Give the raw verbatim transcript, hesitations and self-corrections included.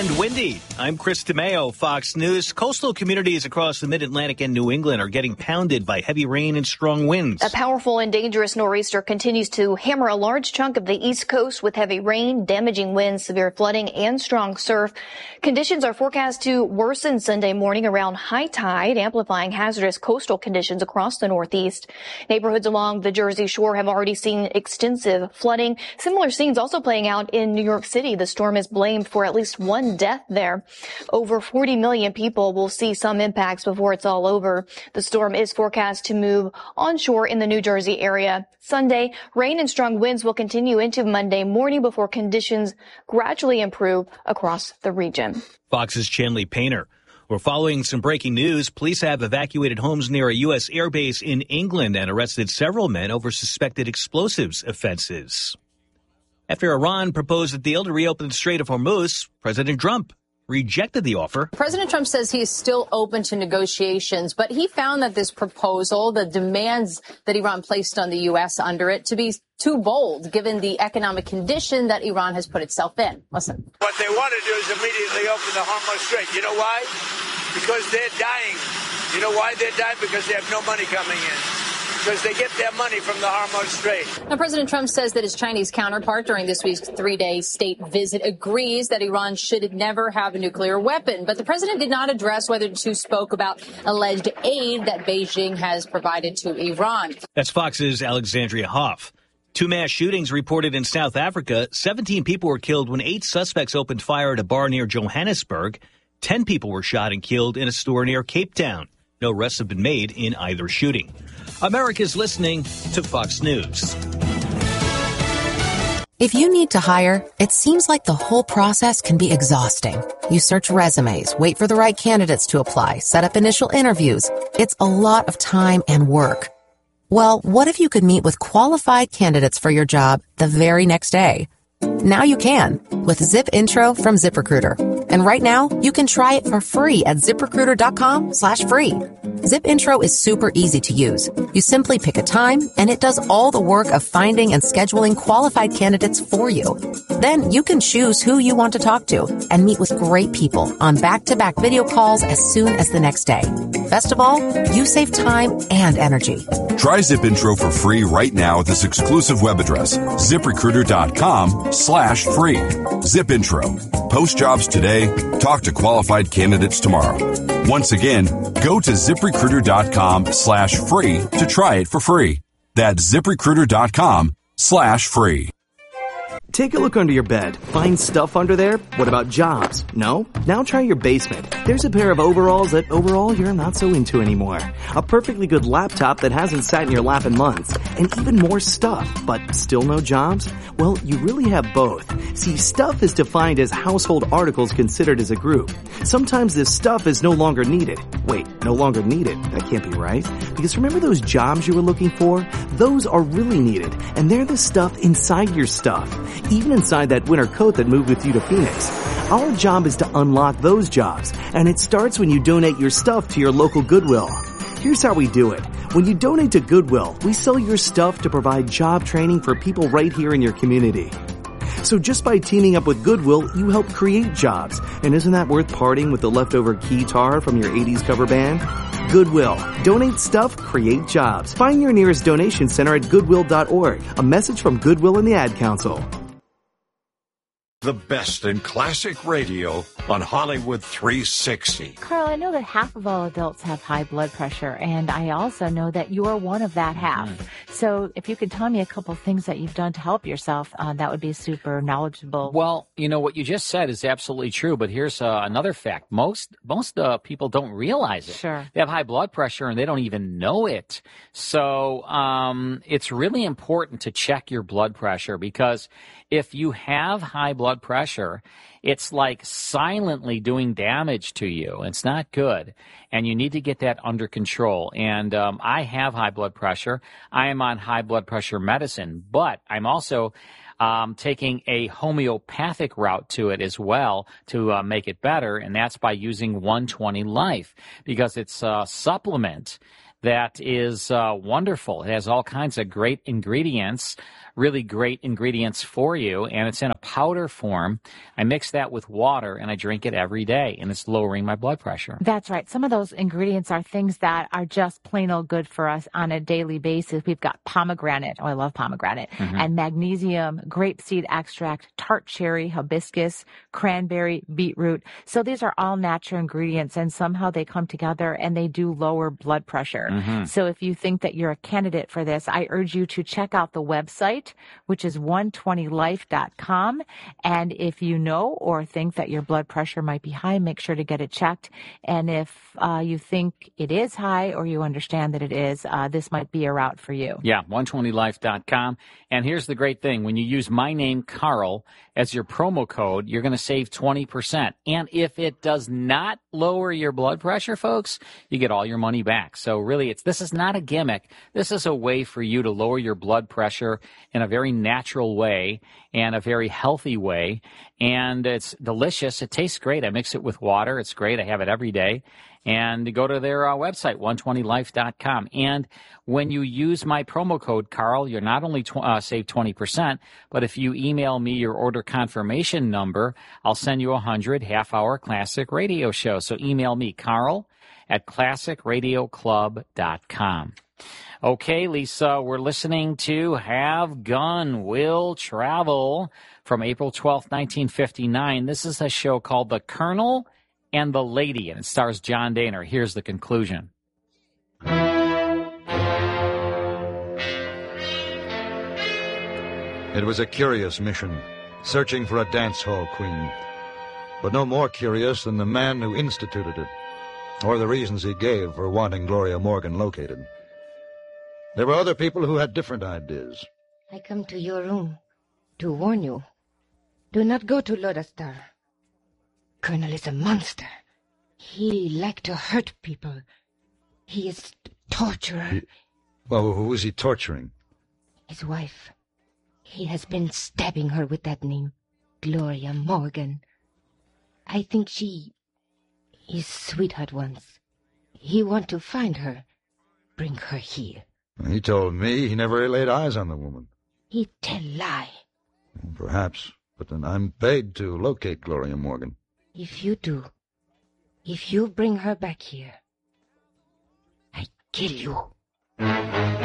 and windy. I'm Chris DeMeo, Fox News. Coastal communities across the mid-Atlantic and New England are getting pounded by heavy rain and strong winds. A powerful and dangerous nor'easter continues to hammer a large chunk of the East Coast with heavy rain, damaging winds, severe flooding, and strong surf. Conditions are forecast to worsen Sunday morning around high tide, amplifying hazardous coastal conditions across the Northeast. Neighborhoods along the Jersey Shore have already seen extensive flooding. Similar scenes also playing out in New York City. The storm is blamed for at least one death there. Over forty million people will see some impacts before it's all over. The storm is forecast to move onshore in the New Jersey area. Sunday, rain and strong winds will continue into Monday morning before conditions gradually improve across the region. Fox's Chanley Painter. We're following some breaking news. Police have evacuated homes near a U S airbase in England and arrested several men over suspected explosives offenses. After Iran proposed a deal to reopen the Strait of Hormuz, President Trump rejected the offer. President Trump says he is still open to negotiations, but he found that this proposal, the demands that Iran placed on the U S under it, to be too bold, given the economic condition that Iran has put itself in. Listen. What they want to do is immediately open the Hormuz Strait. You know why? Because they're dying. You know why they're dying? Because they have no money coming in. Because they get their money from the Hormuz Strait. Now, President Trump says that his Chinese counterpart during this week's three-day state visit agrees that Iran should never have a nuclear weapon. But the president did not address whether the two spoke about alleged aid that Beijing has provided to Iran. That's Fox's Alexandria Hoff. Two mass shootings reported in South Africa. seventeen people were killed when eight suspects opened fire at a bar near Johannesburg. Ten people were shot and killed in a store near Cape Town. No arrests have been made in either shooting. America's listening to Fox News. If you need to hire, it seems like the whole process can be exhausting. You search resumes, wait for the right candidates to apply, set up initial interviews. It's a lot of time and work. Well, what if you could meet with qualified candidates for your job the very next day? Now you can with Zip Intro from ZipRecruiter. And right now, you can try it for free at ZipRecruiter.com slash free. Zip Intro is super easy to use. You simply pick a time, and it does all the work of finding and scheduling qualified candidates for you. Then you can choose who you want to talk to and meet with great people on back-to-back video calls as soon as the next day. Best of all, you save time and energy. Try Zip Intro for free right now at this exclusive web address, ZipRecruiter.com slash free. Zip Intro. Post jobs today. Talk to qualified candidates tomorrow. Once again, go to ZipRecruiter.com slash free to try it for free. That's ZipRecruiter.com slash free. Take a look under your bed. Find stuff under there? What about jobs? No? Now try your basement. There's a pair of overalls that overall you're not so into anymore. A perfectly good laptop that hasn't sat in your lap in months. And even more stuff, but still no jobs? Well, you really have both. See, stuff is defined as household articles considered as a group. Sometimes this stuff is no longer needed. Wait, no longer needed? That can't be right. Because remember those jobs you were looking for? Those are really needed. And they're the stuff inside your stuff. Even inside that winter coat that moved with you to Phoenix. Our job is to unlock those jobs, and it starts when you donate your stuff to your local Goodwill. Here's how we do it. When you donate to Goodwill, we sell your stuff to provide job training for people right here in your community. So just by teaming up with Goodwill, you help create jobs. And isn't that worth parting with the leftover keytar from your eighties cover band? Goodwill. Donate stuff, create jobs. Find your nearest donation center at goodwill dot org. A message from Goodwill and the Ad Council. The best in classic radio on Hollywood three sixty. Carl, I know that half of all adults have high blood pressure, and I also know that you're one of that half. Mm. So if you could tell me a couple things that you've done to help yourself, uh, that would be super knowledgeable. Well, you know, what you just said is absolutely true, but here's uh, another fact. Most most uh, people don't realize it. Sure. They have high blood pressure, and they don't even know it. So um, it's really important to check your blood pressure, because if you have high blood pressure, it's like silently doing damage to you. It's not good, and you need to get that under control. And um, I have high blood pressure. I am on high blood pressure medicine, but I'm also um, taking a homeopathic route to it as well to uh, make it better, and that's by using one twenty Life, because it's a supplement that is uh, wonderful. It has all kinds of great ingredients, really great ingredients for you, and it's in a powder form. I mix that with water, and I drink it every day, and it's lowering my blood pressure. That's right. Some of those ingredients are things that are just plain old good for us on a daily basis. We've got pomegranate. Oh, I love pomegranate. Mm-hmm. And magnesium, grapeseed extract, tart cherry, hibiscus, cranberry, beetroot. So these are all natural ingredients, and somehow they come together and they do lower blood pressure. Mm-hmm. So if you think that you're a candidate for this, I urge you to check out the website, which is one twenty life dot com. And if you know or think that your blood pressure might be high, make sure to get it checked. And if uh, you think it is high or you understand that it is, uh, this might be a route for you. Yeah, one twenty life dot com. And here's the great thing. When you use my name, Carl, as your promo code, you're going to save twenty percent. And if it does not lower your blood pressure, folks, you get all your money back. So really, it's this is not a gimmick. This is a way for you to lower your blood pressure in a very natural way and a very healthy way. And it's delicious. It tastes great. I mix it with water. It's great. I have it every day. And go to their uh, website, one twenty life dot com. And when you use my promo code, Carl, you're not only tw- uh, save twenty percent, but if you email me your order confirmation number, I'll send you one hundred half-hour classic radio shows. So email me, Carl, at classic radio club dot com. Okay, Lisa, we're listening to Have Gun Will Travel from April twelfth, nineteen fifty-nine. This is a show called The Colonel and the Lady, and it stars John Dehner. Here's the conclusion. It was a curious mission, searching for a dance hall queen, but no more curious than the man who instituted it, or the reasons he gave for wanting Gloria Morgan located. There were other people who had different ideas. I come to your room to warn you. Do not go to Lodestar. Colonel is a monster. He likes to hurt people. He is a torturer. He, well, who is he torturing? His wife. He has been stabbing her with that name, Gloria Morgan. I think she... his sweetheart once. He want to find her. Bring her here. He told me he never laid eyes on the woman. He tell lie. Perhaps, but then I'm paid to locate Gloria Morgan. If you do, if you bring her back here, I kill you.